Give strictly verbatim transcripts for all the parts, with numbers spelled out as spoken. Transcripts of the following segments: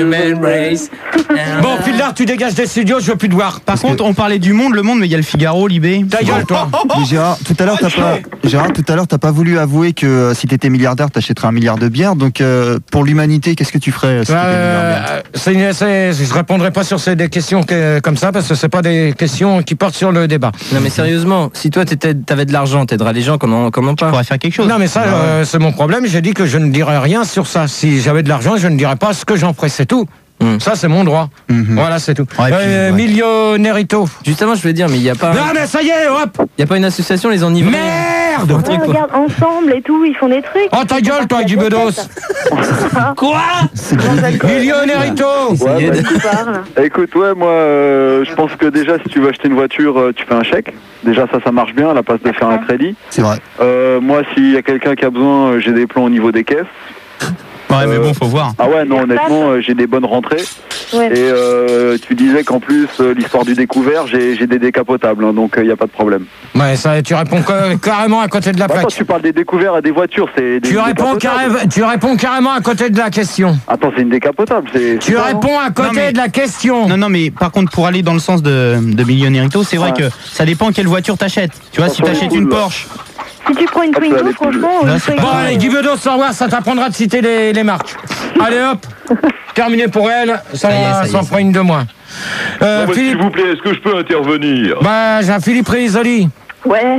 Bon, Philard, tu dégages des studios, je veux plus te voir. Par Parce contre, que... on parlait du Monde, le Monde, mais il y a le Figaro, Libé. Ta gueule, toi. Mais Gérard, tout à l'heure, t'as pas, Gérard, tout à l'heure, t'as pas voulu avouer que euh, si t'étais milliardaire, t'achèterais un milliard de bières. Donc, euh, pour l'humanité, qu'est-ce que tu ferais si t'étais milliardaire? Euh, c'est, c'est, je répondrai pas sur ces des questions que, comme ça parce que c'est pas des questions qui portent sur le débat. Non mais sérieusement, si toi t'étais, t'avais de l'argent, t'aideras les gens qu'on en, qu'on en pas. Tu pourrais faire quelque chose. Non mais ça, euh, c'est mon problème. J'ai dit que je ne dirais rien sur ça. Si j'avais de l'argent, je ne dirais pas ce que j'en ferais. C'est tout. Mmh. Ça c'est mon droit. Mmh. Voilà, c'est tout. Ouais, euh, puis, ouais. Millionnairito. Justement, je veux dire, mais il y a pas. Non mais ça y est, hop. Il y a pas une association les enivrés. Merde. Ouais, regarde, ensemble et tout, ils font des trucs. Oh ta gueule, toi, Guy Bedos. Quoi? Millionnairito. Ouais, bah, écoute, écoute, ouais, moi, euh, je pense que déjà, si tu veux acheter une voiture, euh, tu fais un chèque. Déjà, ça, ça marche bien à la place de faire un crédit. C'est vrai. Euh, moi, s'il y a quelqu'un qui a besoin, euh, j'ai des plans au niveau des caisses. Ouais, mais bon, faut voir. Ah ouais, non, honnêtement, euh, j'ai des bonnes rentrées. Ouais. Et euh, tu disais qu'en plus, euh, l'histoire du découvert, j'ai, j'ai des décapotables, hein, donc il euh, n'y a pas de problème. Ouais, ça, tu réponds que, carrément à côté de la Bah, plaque. quand tu parles des découverts et des voitures, c'est des Tu réponds, carré- tu réponds carrément à côté de la question. Attends, c'est une décapotable. C'est, Tu c'est ça, réponds à côté Non, mais- de la question. Non, non, mais par contre, pour aller dans le sens de, de Millionnairito, c'est vrai Ouais. que ça dépend quelle voiture t'achètes. Tu vois, si Attention, t'achètes les une poules. Porsche. Si tu prends une Ah, ça va, Twingo, les poules. franchement, Là, une c'est Twingo, Bon, allez, Guy Bedos, au revoir, ça t'apprendra de citer les, les marques. Allez, hop. Terminé pour elle. Ça, Ça y est, ça y est, s'en ça fera une de moins. Euh, Non, mais Philippe. S'il vous plaît, est-ce que je peux intervenir? Bah, j'ai un Philippe Risoli. Ouais.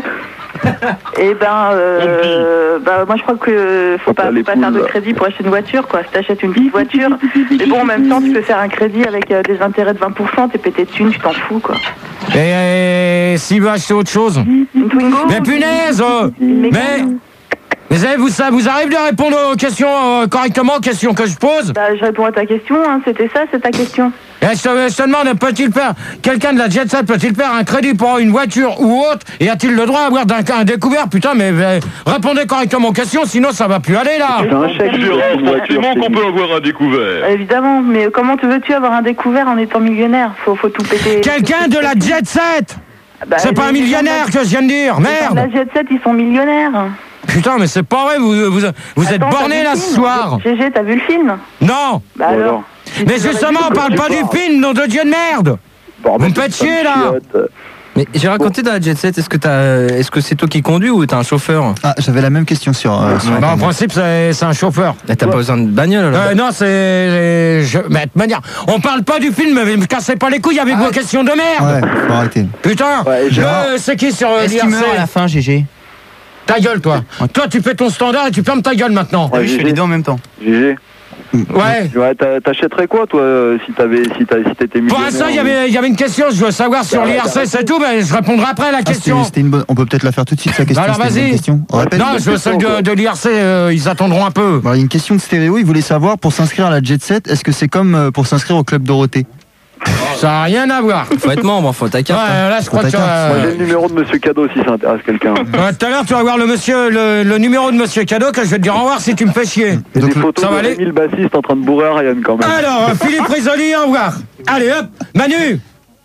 Et ben, euh, bah, moi je crois que faut pas, faut pas faire de crédit pour acheter une voiture, quoi. Si t'achètes une petite voiture, mais bon, en même temps, tu peux faire un crédit avec euh, des intérêts de vingt pour cent, t'es pété de thunes, tu t'en fous, quoi. Et euh, s'il veut acheter autre chose. Une Twingo. Mais punaise oh. Une Mégane. Mais. Vous, avez, vous, ça vous arrive de répondre aux questions euh, correctement aux questions que je pose? Bah, je réponds à ta question, hein. C'était ça, c'est ta question. Et je, te, je te demande, peut-il faire, quelqu'un de la Jet Set peut-il faire un crédit pour une voiture ou autre? Et a-t-il le droit d'avoir un, un découvert? Putain, mais euh, répondez correctement aux questions, sinon ça va plus aller là. C'est un chèque sur une voiture. Forcément qu'on peut avoir un découvert. Évidemment, mais comment te veux-tu avoir un découvert en étant millionnaire? Faut, faut tout péter. Quelqu'un de la Jet Set. Bah, C'est pas un les- millionnaire que je viens de dire, les gens de merde. La Jet Set, ils sont millionnaires. Putain, mais c'est pas vrai, vous, vous, vous êtes Attends, t'as borné vu là le ce film soir. G G, t'as vu le film? Non. Bah Bon, alors. alors. Mais justement, on parle pas du film, nom de Dieu de merde. Bon, Vous me mais faites c'est chier pas une là. chiotte. Mais j'ai raconté dans la Jet Set, est-ce que t'as, est-ce que c'est toi qui conduis ou t'as un chauffeur? Ah, j'avais la même question sur. euh, sur Bah, en Internet. principe, c'est c'est un chauffeur. Là, t'as pas besoin de bagnole alors. Euh, non, c'est. Je... Mais de toute manière, on parle pas du film, mais me cassez pas les couilles avec vos questions de merde. Ouais, faut arrêter. Putain, Ouais, je- Gérard. c'est qui sur euh, Est-ce qu'il meurt à la l'I R C? fin, G G? Ta gueule, toi. Toi, tu fais ton standard et tu fermes ta gueule maintenant. T'as vu, je fais les deux en même temps. G G. Ouais. Ouais, t'a- t'achèterais quoi, toi, euh, si t'avais, si t'as- si t'étais Pour millionnaire? l'instant, il y avait, il y avait une question, je veux savoir sur Bah, l'I R C, bah, c'est tout, mais je répondrai après à la Ah, question. c'était, c'était une bonne. On peut peut-être la faire tout de suite, sa question. Alors, c'était une bonne vas-y. question. On répète. Non, je veux celle de, de l'I R C, euh, ils attendront un peu. Bon, il y a une question de stéréo. Il voulait savoir, pour s'inscrire à la Jet Set, est-ce que c'est comme euh, pour s'inscrire au Club Dorothée? Ça n'a rien à voir. Faut être membre, faut ta Ouais, carte. hein. là, je crois ta que tu carte. vas- Moi, j'ai le numéro de Monsieur Cadeau si ça intéresse quelqu'un. Ouais, tout à l'heure, tu vas voir le monsieur, le, le numéro de monsieur Cadeau que je vais te dire au revoir si tu me fais chier. Et Donc, des photos ça va de aller Rémi le bassiste en train de bourrer Ariane quand même. Alors, euh, Philippe Risoli, au revoir. Allez, hop, Manu.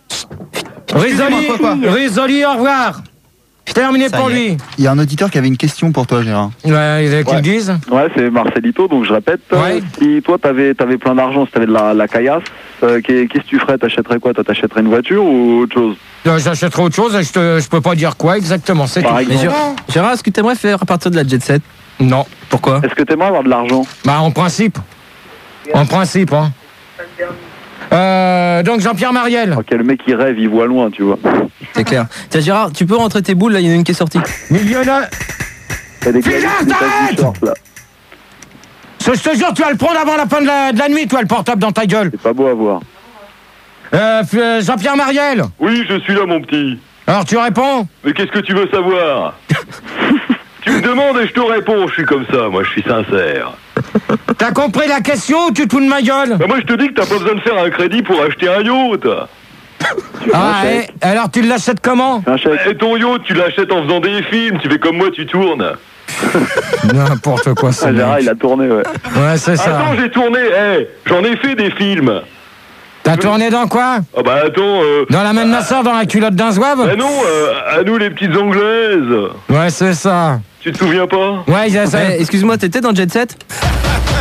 Risoli, quoi, quoi Risoli, au revoir. Terminé Ça pour y est. lui. Il y a un auditeur qui avait une question pour toi, Gérard. Ouais, il est qu'ils Ouais. le disent. Ouais, c'est Marcelito, donc je répète. euh, Ouais. Si toi, t'avais, t'avais plein d'argent, si t'avais de la, la caillasse, euh, qu'est- qu'est-ce que tu ferais? T'achèterais quoi? Toi, t'achèterais une voiture ou autre chose? Euh, J'achèterai autre chose et je, te, je peux pas dire quoi exactement, c'est tout. Par Mais exemple. Gérard, Gérard, est-ce que t'aimerais faire à partir de la Jet Set? Non. Pourquoi? Est-ce que t'aimerais avoir de l'argent? Bah, en principe. En principe, hein. Euh, donc, Jean-Pierre Mariel. Ok, le mec il rêve, il voit loin, tu vois. C'est clair. Tiens Gérard, tu peux rentrer tes boules là, il y en a une qui est sortie. Millionnaire. T'as des gars Philard, qui passent t'arrêtes du short là. Ce, je te jure, tu vas le prendre avant la fin de la, de la nuit, toi, le portable dans ta gueule. C'est pas beau à voir. Euh, F- euh, Jean-Pierre Mariel. Oui, je suis là, mon petit. Alors, tu réponds? Mais qu'est-ce que tu veux savoir? Tu me demandes et je te réponds, je suis comme ça, moi je suis sincère. T'as compris la question ou tu te fous de ma gueule? Bah moi je te dis que t'as pas besoin de faire un crédit pour acheter un yacht. Tu veux Ah, un et, chèque? alors tu l'achètes comment? Un chèque. Et ton yacht, tu l'achètes en faisant des films, tu fais comme moi, tu tournes. N'importe quoi, Ah, Gérard, il a tourné, ouais. Ouais, c'est ça. Attends, j'ai tourné, eh, j'en ai fait des films. T'as tourné dans quoi? Ah bah attends, euh, Dans la main de ma soeur, dans la culotte d'un zouave? bah non, euh, à nous les petites anglaises. Ouais, c'est ça. Tu te souviens pas? Ouais, ça, ça- Eh, excuse-moi, t'étais dans Jet Set?